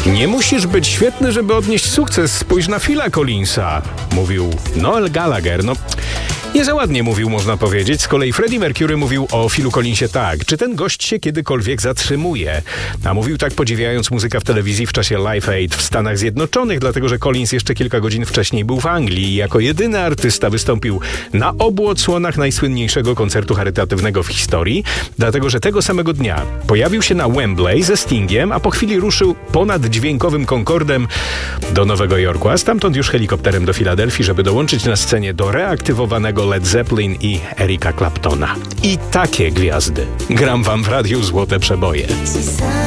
Nie musisz być świetny, żeby odnieść sukces. Spójrz na Phila Collinsa, mówił Noel Gallagher. Nie za ładnie mówił, można powiedzieć. Z kolei Freddie Mercury mówił o Philu Collinsie tak. Czy ten gość się kiedykolwiek zatrzymuje? A mówił tak, podziwiając muzykę w telewizji w czasie Live Aid w Stanach Zjednoczonych, dlatego że Collins jeszcze kilka godzin wcześniej był w Anglii i jako jedyny artysta wystąpił na obu odsłonach najsłynniejszego koncertu charytatywnego w historii, dlatego że tego samego dnia pojawił się na Wembley ze Stingiem, a po chwili ruszył ponad dźwiękowym Concordem do Nowego Jorku, a stamtąd już helikopterem do Filadelfii, żeby dołączyć na scenie do reaktywowanego Led Zeppelin i Erika Claptona. I takie gwiazdy gram wam w Radiu Złote Przeboje.